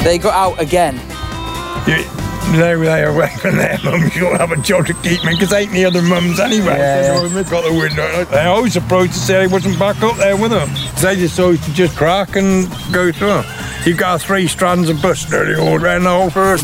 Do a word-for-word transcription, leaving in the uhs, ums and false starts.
They got out again. You, there they are away from their mums. You'll have a job to keep me, because ain't the other mums anyway. Yeah. So they've got the window. They're always surprised to say I wasn't back up there with them. They just always to just crack and go through. You've got three strands of bus nearly all round the whole first